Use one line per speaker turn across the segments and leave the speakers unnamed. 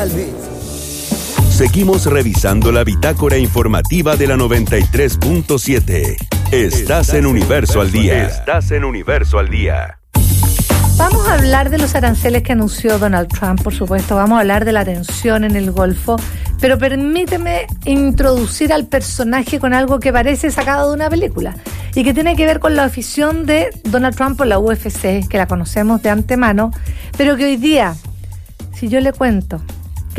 Al mes.
Seguimos revisando la bitácora informativa de la 93.7. Estás en Universo al Día. Estás en Universo al Día.
Vamos a hablar de los aranceles que anunció Donald Trump, por supuesto. Vamos a hablar de la tensión en el Golfo. Pero permíteme introducir al personaje con algo que parece sacado de una película y que tiene que ver con la afición de Donald Trump por la UFC, que la conocemos de antemano, pero que hoy día, si yo le cuento que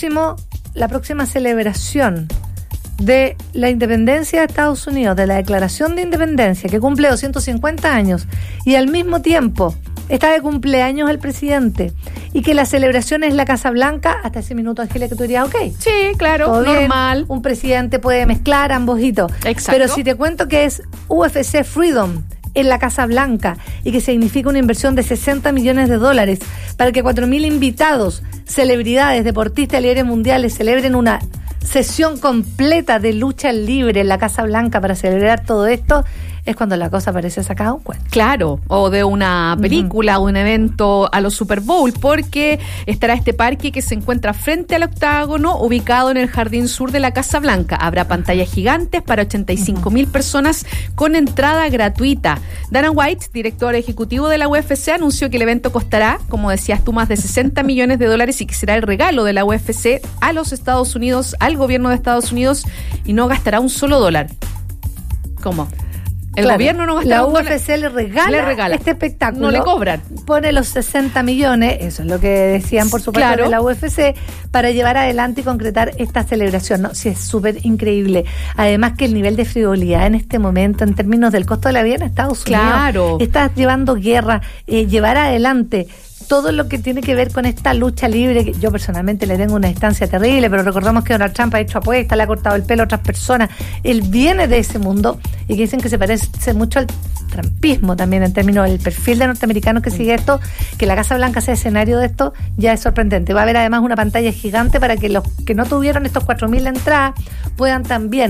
la próxima celebración de la independencia de Estados Unidos, de la declaración de independencia, que cumple 250 años, y al mismo tiempo está de cumpleaños el presidente, y que la celebración es la Casa Blanca, hasta ese minuto, Ángela, que tú dirías, ok.
Sí, claro, normal.
Un presidente puede mezclar ambos hitos.
Exacto.
Pero si te cuento que es UFC Freedom en la Casa Blanca y que significa una inversión de $60 millones para que 4.000 invitados, celebridades, deportistas, líderes mundiales celebren una sesión completa de lucha libre en la Casa Blanca para celebrar todo esto, es cuando la cosa parece sacada un cuento.
Claro, o de una película, o un evento a los Super Bowl, porque estará este parque que se encuentra frente al Octágono, ubicado en el jardín sur de la Casa Blanca. Habrá pantallas gigantes para 85.000 personas con entrada gratuita. Dana White, director ejecutivo de la UFC, anunció que el evento costará, como decías tú, más de $60 millones y que será el regalo de la UFC a los Estados Unidos, al gobierno de Estados Unidos, y no gastará un solo dólar. ¿Cómo? El gobierno no gasta un dólar.
La UFC le regala este espectáculo.
No le cobran.
Pone los 60 millones, eso es lo que decían, por supuesto,
claro,
de la UFC, para llevar adelante y concretar esta celebración. No, sí, es súper increíble. Además que el nivel de frivolidad en este momento, en términos del costo de la vida en Estados Unidos, está llevando guerra, llevar adelante todo lo que tiene que ver con esta lucha libre, que yo personalmente le tengo una distancia terrible, pero recordamos que Donald Trump ha hecho apuestas, le ha cortado el pelo a otras personas. Él viene de ese mundo y que dicen que se parece mucho al trumpismo también en términos del perfil de norteamericanos que sigue esto. Que la Casa Blanca sea escenario de esto ya es sorprendente. Va a haber además una pantalla gigante para que los que no tuvieron estos 4.000 entradas puedan también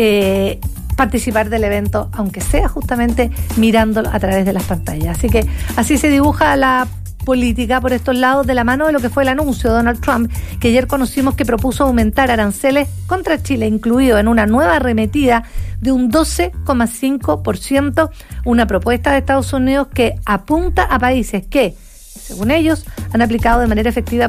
participar del evento, aunque sea justamente mirándolo a través de las pantallas. Así que así se dibuja la política por estos lados, de la mano de lo que fue el anuncio de Donald Trump, que ayer conocimos que propuso aumentar aranceles contra Chile, incluido en una nueva arremetida de un 12,5%, una propuesta de Estados Unidos que apunta a países que, según ellos, no han aplicado de manera efectiva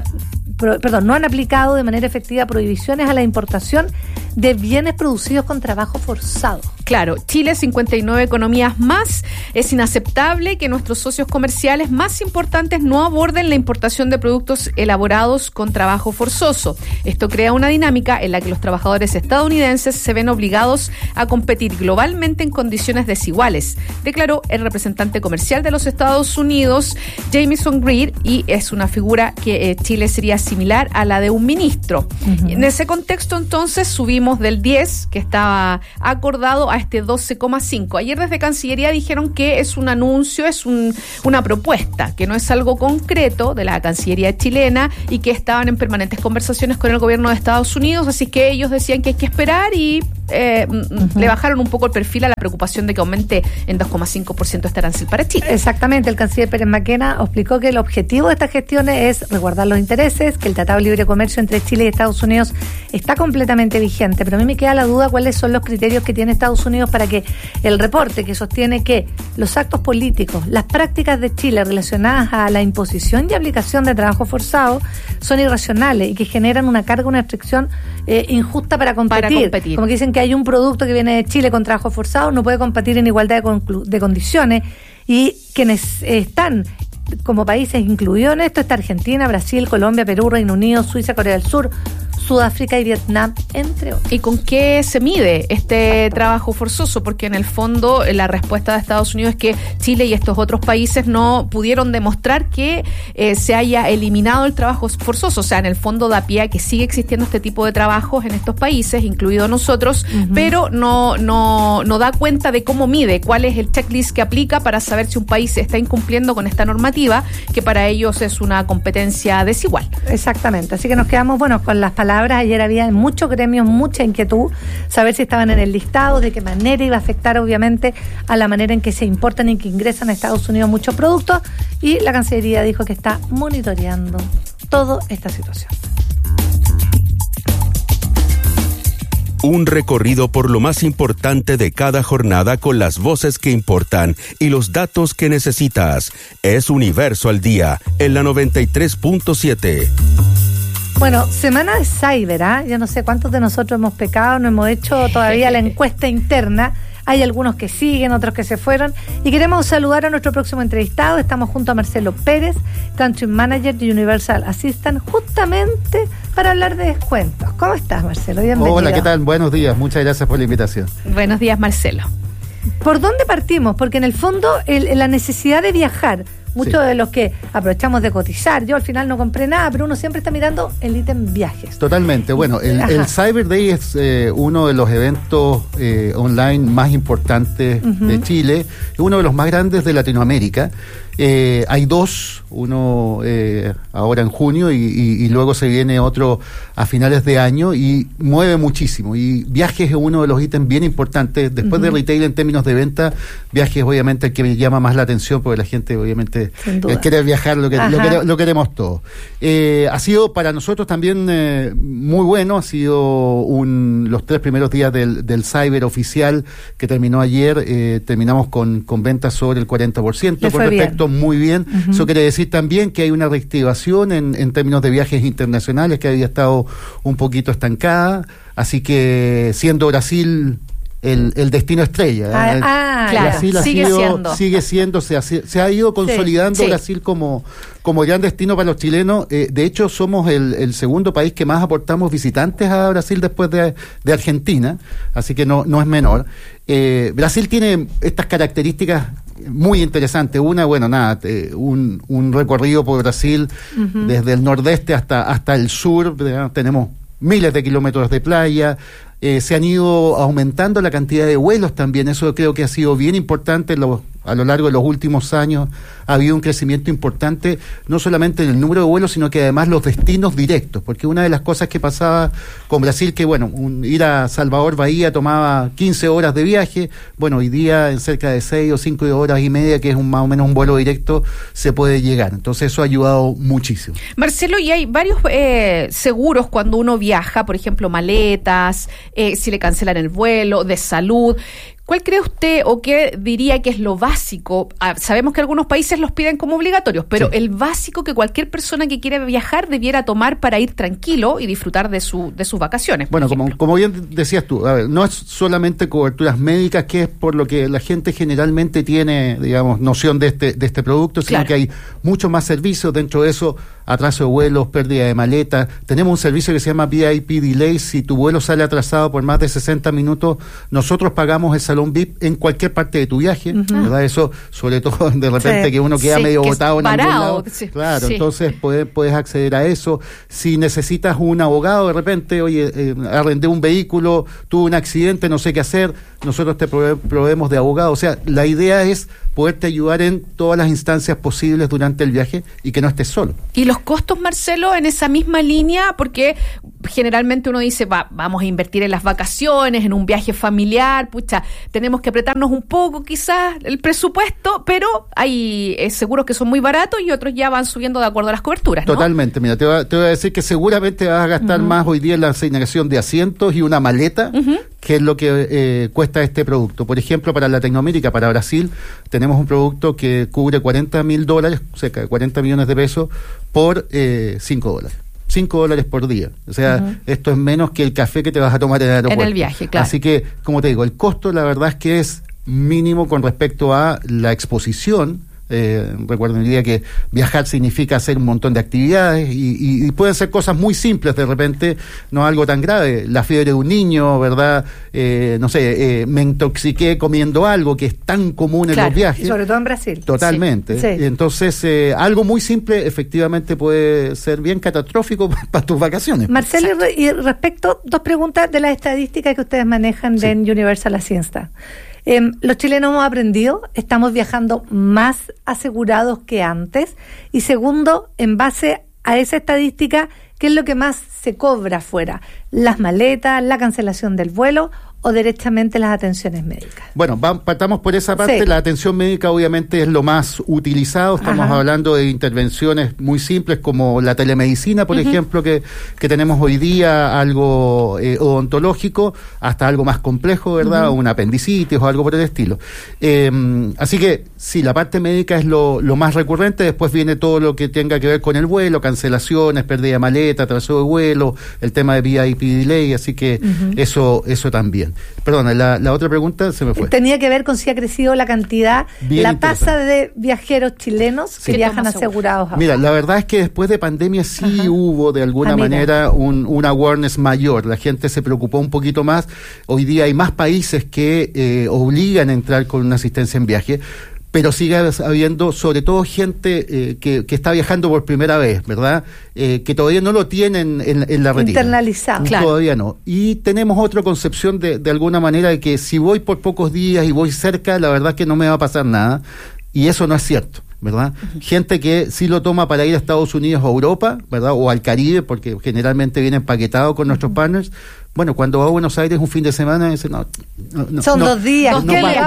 prohibiciones a la importación de bienes producidos con trabajo forzado.
Claro, Chile, 59 economías más. Es inaceptable que nuestros socios comerciales más importantes no aborden la importación de productos elaborados con trabajo forzoso. Esto crea una dinámica en la que los trabajadores estadounidenses se ven obligados a competir globalmente en condiciones desiguales, declaró el representante comercial de los Estados Unidos, Jamieson Greer, y es una figura que Chile sería similar a la de un ministro. En ese contexto, entonces, subimos del 10, que estaba acordado, a este 12,5. Ayer desde Cancillería dijeron que es un anuncio, es una propuesta, que no es algo concreto de la Cancillería chilena y que estaban en permanentes conversaciones con el gobierno de Estados Unidos, así que ellos decían que hay que esperar y le bajaron un poco el perfil a la preocupación de que aumente en 2,5% este arancel para Chile.
Exactamente, el canciller Pérez Maquena explicó que el objetivo de estas gestiones es resguardar los intereses, que el Tratado de Libre Comercio entre Chile y Estados Unidos está completamente vigente, pero a mí me queda la duda cuáles son los criterios que tiene Estados Unidos para que el reporte que sostiene que los actos políticos, las prácticas de Chile relacionadas a la imposición y aplicación de trabajo forzado son irracionales y que generan una carga, una restricción injusta para competir. Como que dicen que hay un producto que viene de Chile con trabajo forzado, no puede competir en igualdad de condiciones, y quienes están como países incluidos en esto está Argentina, Brasil, Colombia, Perú, Reino Unido, Suiza, Corea del Sur, Sudáfrica y Vietnam, entre otros.
¿Y con qué se mide este trabajo forzoso? Porque en el fondo la respuesta de Estados Unidos es que Chile y estos otros países no pudieron demostrar que se haya eliminado el trabajo forzoso. O sea, en el fondo da pie a que sigue existiendo este tipo de trabajos en estos países, incluido nosotros, pero no da cuenta de cómo mide, cuál es el checklist que aplica para saber si un país está incumpliendo con esta normativa, que para ellos es una competencia desigual.
Exactamente. Así que nos quedamos, con las palabras. Ayer había en muchos gremios mucha inquietud, saber si estaban en el listado, de qué manera iba a afectar obviamente a la manera en que se importan y que ingresan a Estados Unidos muchos productos, y la Cancillería dijo que está monitoreando toda esta situación.
Un recorrido por lo más importante de cada jornada con las voces que importan y los datos que necesitas. Es Universo al Día, en la 93.7.
Bueno, semana de cyber, Ya no sé cuántos de nosotros hemos pecado, no hemos hecho todavía la encuesta interna. Hay algunos que siguen, otros que se fueron. Y queremos saludar a nuestro próximo entrevistado. Estamos junto a Marcelo Pérez, Country Manager de Universal Assistant, justamente para hablar de descuentos. ¿Cómo estás, Marcelo? Bienvenido.
Hola, ¿qué tal? Buenos días. Muchas gracias por la invitación.
Buenos días, Marcelo.
¿Por dónde partimos? Porque en el fondo la necesidad de viajar, muchos de los que aprovechamos de cotizar, yo al final no compré nada, pero uno siempre está mirando el ítem viajes.
Totalmente. Bueno, el Cyber Day es uno de los eventos online más importantes de Chile, uno de los más grandes de Latinoamérica. Hay dos, uno ahora en junio y luego se viene otro a finales de año y mueve muchísimo. Y viajes es uno de los ítems bien importantes. Después de retail en términos de venta, viajes obviamente el que me llama más la atención porque la gente obviamente quiere viajar, lo queremos todos. Ha sido para nosotros también muy bueno, ha sido los 3 primeros días del Cyber oficial que terminó ayer, terminamos con ventas sobre el 40% con respecto muy bien. Eso quiere decir también que hay una reactivación en términos de viajes internacionales que había estado un poquito estancada, así que siendo Brasil el destino estrella.
Claro,
Brasil sigue siendo, se ha ido consolidando Brasil como gran destino para los chilenos. De hecho, somos el segundo país que más aportamos visitantes a Brasil después de Argentina, así que no es menor. Brasil tiene estas características muy interesantes. Una, un recorrido por Brasil desde el nordeste hasta el sur. Tenemos miles de kilómetros de playa. Se han ido aumentando la cantidad de vuelos también, eso creo que ha sido bien importante a lo largo de los últimos años. Ha habido un crecimiento importante, no solamente en el número de vuelos, sino que además los destinos directos, porque una de las cosas que pasaba con Brasil, que ir a Salvador Bahía tomaba 15 horas de viaje, hoy día en cerca de 6 o 5 horas y media, que es más o menos un vuelo directo, se puede llegar. Entonces eso ha ayudado muchísimo.
Marcelo, y hay varios seguros cuando uno viaja, por ejemplo, maletas, si le cancelan el vuelo, de salud. ¿Cuál cree usted o qué diría que es lo básico? Sabemos que algunos países los piden como obligatorios, pero el básico que cualquier persona que quiere viajar debiera tomar para ir tranquilo y disfrutar de sus vacaciones.
Bueno, como bien decías tú, no es solamente coberturas médicas, que es por lo que la gente generalmente tiene, digamos, noción de este producto, sino que hay muchos más servicios. Dentro de eso, atraso de vuelos, pérdida de maletas. Tenemos un servicio que se llama VIP Delay. Si tu vuelo sale atrasado por más de 60 minutos, nosotros pagamos el salón VIP en cualquier parte de tu viaje, ¿verdad? Eso, sobre todo de repente que uno queda medio botado en algún lado. Claro, entonces puedes acceder a eso. Si necesitas un abogado, de repente, arrendé un vehículo, tuve un accidente, no sé qué hacer, nosotros te proveemos de abogado. O sea, la idea es poderte ayudar en todas las instancias posibles durante el viaje y que no estés solo.
¿Y los costos, Marcelo, en esa misma línea? Porque generalmente uno dice, vamos a invertir en las vacaciones, en un viaje familiar, tenemos que apretarnos un poco quizás el presupuesto, pero hay seguros que son muy baratos y otros ya van subiendo de acuerdo a las coberturas, ¿no?
Totalmente. Mira, te voy a decir que seguramente vas a gastar más hoy día en la asignación de asientos y una maleta, que es lo que cuesta este producto. Por ejemplo, para Latinoamérica, para Brasil, tenemos un producto que cubre $40,000, cerca de 40 millones de pesos, por $5. $5 por día. O sea, esto es menos que el café que te vas a tomar en el aeropuerto.
En el viaje, claro.
Así que, como te digo, el costo la verdad es que es mínimo con respecto a la exposición. Recuerden el día que viajar significa hacer un montón de actividades y pueden ser cosas muy simples, de repente no algo tan grave, la fiebre de un niño, ¿verdad? Me intoxiqué comiendo algo que es tan común en los viajes,
sobre todo en Brasil.
Totalmente. Sí. Entonces algo muy simple efectivamente puede ser bien catastrófico para tus vacaciones.
Marcelo, y respecto, 2 preguntas de las estadísticas que ustedes manejan en Universal Assistant. Los chilenos hemos aprendido, estamos viajando más asegurados que antes. Y segundo, en base a esa estadística, ¿qué es lo que más se cobra afuera? ¿Las maletas, la cancelación del vuelo o derechamente las atenciones médicas?
Bueno, partamos por esa parte. Sí. La atención médica obviamente es lo más utilizado. Estamos hablando de intervenciones muy simples como la telemedicina, por ejemplo, que tenemos hoy día, algo odontológico, hasta algo más complejo, ¿verdad? Un apendicitis o algo por el estilo. Así que sí, la parte médica es lo más recurrente. Después viene todo lo que tenga que ver con el vuelo, cancelaciones, pérdida de maleta, atraso de vuelo, el tema de VIP delay, así que eso también. Perdona, la otra pregunta se me fue.
Tenía que ver con si ha crecido la cantidad, la tasa de viajeros chilenos que viajan asegurados ahora.
Mira, la verdad es que después de pandemia sí hubo de alguna manera un awareness mayor. La gente se preocupó un poquito más. Hoy día hay más países que obligan a entrar con una asistencia en viaje, pero sigue habiendo sobre todo gente que está viajando por primera vez, ¿verdad? Que todavía no lo tienen en la retina.
Internalizado.
Claro. Todavía no. Y tenemos otra concepción de alguna manera de que si voy por pocos días y voy cerca, la verdad que no me va a pasar nada. Y eso no es cierto, ¿verdad? Gente que sí lo toma para ir a Estados Unidos o Europa, ¿verdad? O al Caribe, porque generalmente viene empaquetado con nuestros partners. Bueno, cuando va a Buenos Aires un fin de semana, dice, no
son 2 días.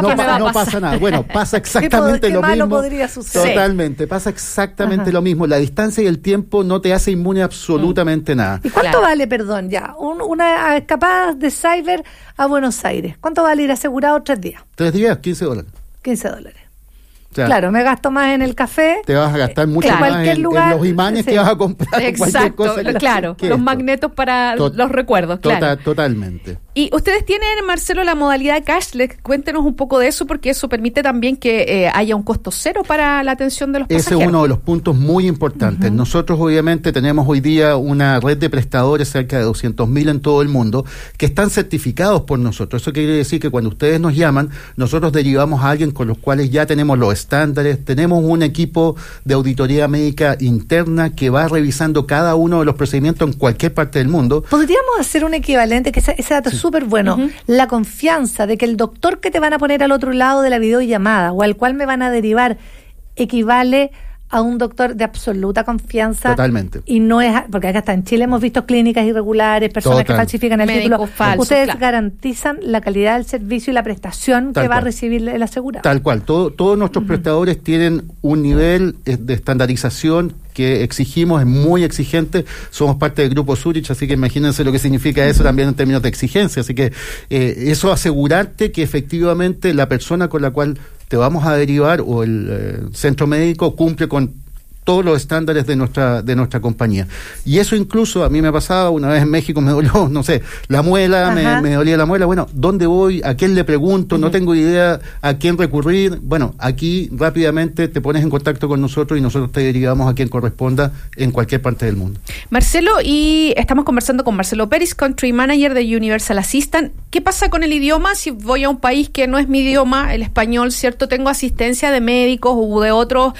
No pasa nada. Bueno, pasa exactamente lo mismo.
Podría suceder?
Totalmente, pasa exactamente lo mismo. La distancia y el tiempo no te hace inmune a absolutamente nada.
¿Y cuánto vale, perdón, ya, una escapada de cyber a Buenos Aires? ¿Cuánto vale ir asegurado 3 días?
3 días, $15.
$15. O sea, claro, me gasto más en el café.
Te vas a gastar mucho más en los imanes que vas a comprar.
Exacto,
cualquier cosa.
Claro, los magnetos para los recuerdos. Claro.
Totalmente.
Y ustedes tienen, Marcelo, la modalidad cashless. Cuéntenos un poco de eso, porque eso permite también que haya un costo cero para la atención de los pasajeros.
Ese es uno de los puntos muy importantes. Nosotros obviamente tenemos hoy día una red de prestadores, cerca de 200.000 en todo el mundo, que están certificados por nosotros. Eso quiere decir que cuando ustedes nos llaman, nosotros derivamos a alguien con los cuales ya tenemos los estándares, tenemos un equipo de auditoría médica interna que va revisando cada uno de los procedimientos en cualquier parte del mundo.
¿Podríamos hacer un equivalente, que ese dato es súper bueno, la confianza de que el doctor que te van a poner al otro lado de la videollamada o al cual me van a derivar equivale a un doctor de absoluta confianza?
Totalmente.
Y no es, porque acá está en Chile hemos visto clínicas irregulares, personas que falsifican el título.
Falsos,
ustedes garantizan la calidad del servicio y la prestación que va a recibir el asegurado.
Tal cual. Todos nuestros prestadores tienen un nivel de estandarización que exigimos, es muy exigente. Somos parte del grupo Zurich, así que imagínense lo que significa eso también en términos de exigencia. Así que eso, asegurarte que efectivamente la persona con la cual te vamos a derivar o el centro médico cumple con todos los estándares de nuestra compañía. Y eso incluso, a mí me ha pasado, una vez en México me dolió, no sé, la muela, me dolía la muela, bueno, ¿dónde voy? ¿A quién le pregunto? No tengo idea a quién recurrir. Bueno, aquí rápidamente te pones en contacto con nosotros y nosotros te derivamos a quien corresponda en cualquier parte del mundo.
Marcelo, y estamos conversando con Marcelo Pérez, Country Manager de Universal Assistant. ¿Qué pasa con el idioma? Si voy a un país que no es mi idioma, el español, ¿cierto? Tengo asistencia de médicos u de otros,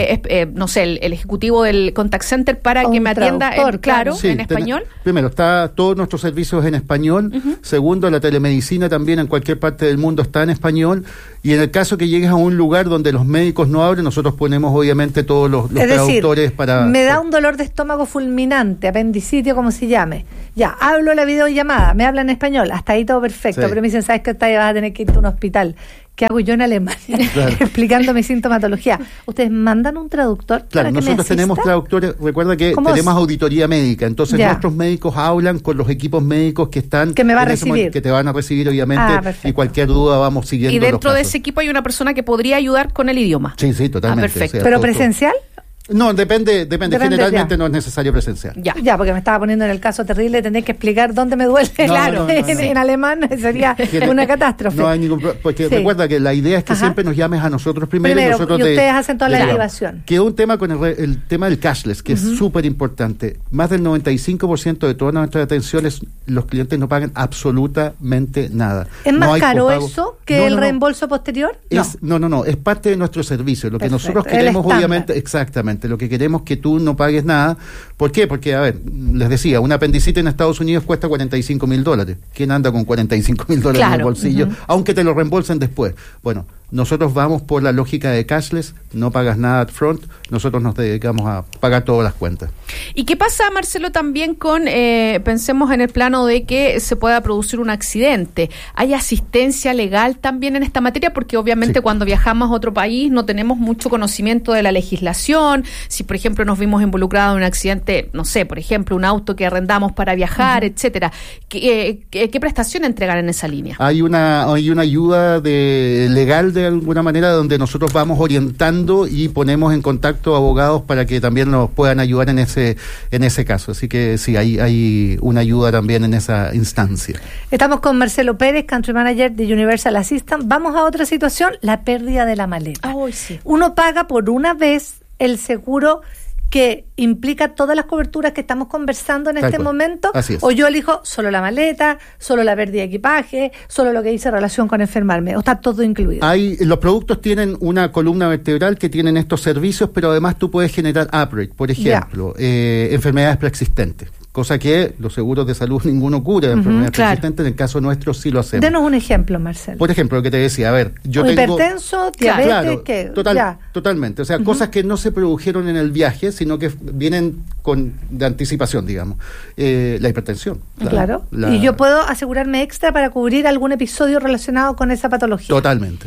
no sé, el ejecutivo del contact center para que me atienda en español.
Primero, está todos nuestros servicios en español. Segundo, la telemedicina también en cualquier parte del mundo está en español. Y en el caso que llegues a un lugar donde los médicos no hablen, nosotros ponemos obviamente todos los traductores para...
Me da un dolor de estómago fulminante, apendicitis, como se llame. Ya, hablo la videollamada, me hablan en español, hasta ahí todo perfecto, pero me dicen, ¿sabes qué? Vas a tener que irte a un hospital. ¿Qué hago yo en Alemania? Claro. Explicando mi sintomatología. ¿Ustedes mandan un traductor?
Claro, nosotros tenemos traductores. Recuerda que tenemos auditoría médica. Entonces nuestros médicos hablan con los equipos médicos que están...
Que me va a recibir.
Que te van a recibir, obviamente. Y cualquier duda vamos siguiendo.
Y dentro de ese equipo hay una persona que podría ayudar con el idioma.
Sí, totalmente.
Perfecto.
¿Pero presencial?
No, depende. Generalmente no es necesario presencial.
Ya, porque me estaba poniendo en el caso terrible de tener que explicar dónde me duele.
No.
En alemán sería una catástrofe.
No hay ningún problema, porque recuerda que la idea es que siempre nos llames a nosotros primero y nosotros
ustedes hacen toda la derivación.
Quedó un tema con el tema del cashless, que es súper importante. Más del 95% de todas nuestras atenciones, los clientes no pagan absolutamente nada.
¿Es más caro eso que el reembolso posterior?
No, es parte de nuestro servicio. Lo que nosotros queremos, obviamente, exactamente. Lo que queremos es que tú no pagues nada. ¿Por qué? Porque, a ver, les decía, una apendicitis en Estados Unidos cuesta $45,000. ¿Quién anda con $45,000 en el bolsillo? Aunque te lo reembolsen después. Bueno, nosotros vamos por la lógica de cashless, no pagas nada up front, nosotros nos dedicamos a pagar todas las cuentas.
¿Y qué pasa, Marcelo, también con, pensemos en el plano de que se pueda producir un accidente? ¿Hay asistencia legal también en esta materia? Porque obviamente cuando viajamos a otro país no tenemos mucho conocimiento de la legislación. Si, por ejemplo, nos vimos involucrados en un accidente, no sé, por ejemplo, un auto que arrendamos para viajar, etcétera. ¿Qué prestación entregan en esa línea?
Hay una ayuda legal de alguna manera donde nosotros vamos orientando y ponemos en contacto abogados para que también nos puedan ayudar en ese caso. Así que sí, hay una ayuda también en esa instancia.
Estamos con Marcelo Pérez, Country Manager de Universal Assistant. Vamos a otra situación, la pérdida de la maleta.
Sí.
Uno paga por una vez el seguro que implica todas las coberturas que estamos conversando en este momento, o yo elijo solo la maleta, solo la pérdida de equipaje, solo lo que dice relación con enfermarme, o está todo incluido.
Los productos tienen una columna vertebral que tienen estos servicios, pero además tú puedes generar upgrade, por ejemplo, enfermedades preexistentes. Cosa que los seguros de salud ninguno cubre de enfermedades preexistentes, en el caso nuestro sí lo hacemos.
Denos un ejemplo, Marcelo.
Por ejemplo, lo que te decía, a ver, yo tengo...
hipertenso, diabetes,
totalmente. O sea, cosas que no se produjeron en el viaje, sino que vienen de anticipación, digamos. La hipertensión.
Claro. Y yo puedo asegurarme extra para cubrir algún episodio relacionado con esa patología.
Totalmente.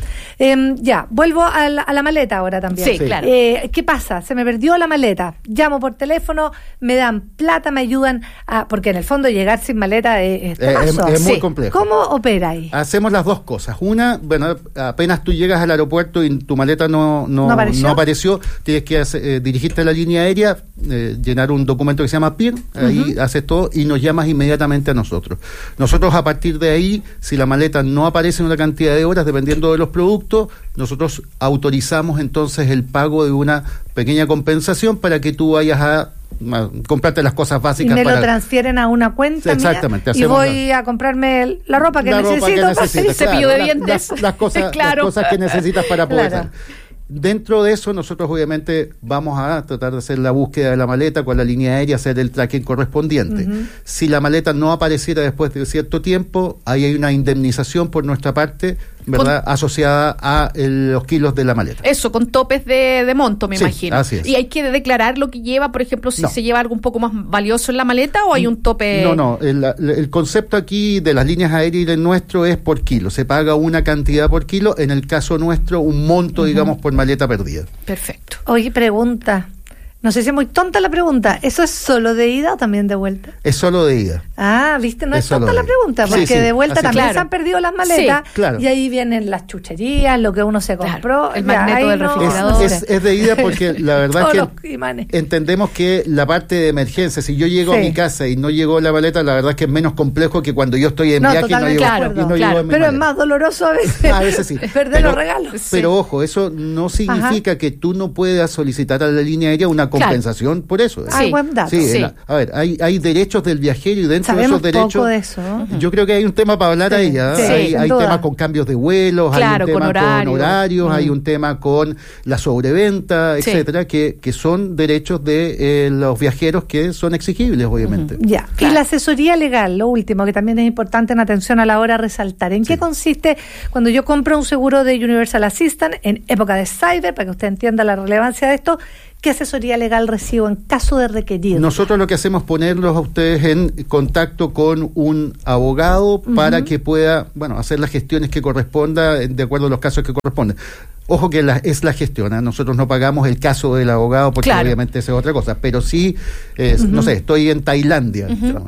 Vuelvo a la maleta ahora también.
Sí, claro.
¿Qué pasa? Se me perdió la maleta. Llamo por teléfono, me dan plata, me ayudan porque en el fondo llegar sin maleta es
muy complejo.
¿Cómo opera ahí?
Hacemos las dos cosas. Una, bueno, apenas tú llegas al aeropuerto y tu maleta no apareció, tienes que dirigirte a la línea aérea, llenar un documento que se llama PIR, ahí haces todo y nos llamas inmediatamente a nosotros. Nosotros a partir de ahí, si la maleta no aparece en una cantidad de horas, dependiendo de los productos, nosotros autorizamos entonces el pago de una pequeña compensación para que tú vayas a comprarte las cosas básicas.
Y me lo transfieren a una cuenta
exactamente,
mía, y voy a comprarme la ropa que necesito.
Cepillo de dientes.
Las cosas que necesitas para poder hacer. Dentro de eso, nosotros obviamente vamos a tratar de hacer la búsqueda de la maleta con la línea aérea, hacer el tracking correspondiente. Si la maleta no apareciera después de cierto tiempo, ahí hay una indemnización por nuestra parte, ¿verdad? Asociada a los kilos de la maleta.
Eso, con topes de monto, me imagino.
Así es.
¿Y hay que declarar lo que lleva, por ejemplo, si se lleva algo un poco más valioso en la maleta o hay un tope?
No. El concepto aquí de las líneas aéreas y del nuestro es por kilo. Se paga una cantidad por kilo, en el caso nuestro, un monto, digamos, por maleta perdida.
Perfecto.
Oye, pregunta. No sé si es muy tonta la pregunta. ¿Eso es solo de ida o también de vuelta?
Es solo de ida.
¿Viste? No es tonta la pregunta, porque de vuelta también se han perdido las maletas, y ahí vienen las chucherías, lo que uno se compró.
El magneto del refrigerador.
Es de ida porque la verdad es que entendemos que la parte de emergencia, si yo llego a mi casa y no llegó la maleta, la verdad es que es menos complejo que cuando yo estoy en viaje y no llego en mi
Pero es más doloroso a veces.
A veces sí.
Perder los regalos.
Pero ojo, eso no significa que tú no puedas solicitar a la línea aérea una compensación por eso.
Buen dato.
A ver, hay derechos del viajero y dentro de esos derechos,
poco de eso.
Yo creo que hay un tema para hablar ahí. Hay temas con cambios de vuelos, hay un tema con horarios, hay un tema con la sobreventa, etcétera, que son derechos de los viajeros que son exigibles, obviamente.
Y la asesoría legal, lo último, que también es importante en atención a la hora de resaltar. ¿En qué consiste cuando yo compro un seguro de Universal Assistant en época de cyber, para que usted entienda la relevancia de esto? ¿Qué asesoría legal recibo en caso de requerir?
Nosotros lo que hacemos es ponerlos a ustedes en contacto con un abogado para que pueda, hacer las gestiones que corresponda de acuerdo a los casos que corresponden. Ojo que es la gestión, nosotros no pagamos el caso del abogado porque obviamente esa es otra cosa, pero sí, no sé, estoy en Tailandia,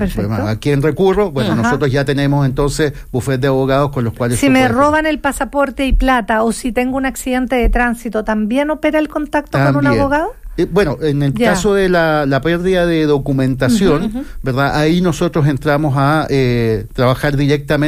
¿a quién recurro? Nosotros ya tenemos entonces bufet de abogados con los cuales...
Si me roban el pasaporte y plata o si tengo un accidente de tránsito, ¿también opera el contacto con un abogado?
En el caso de la pérdida de documentación, ¿verdad? Ahí nosotros entramos a trabajar directamente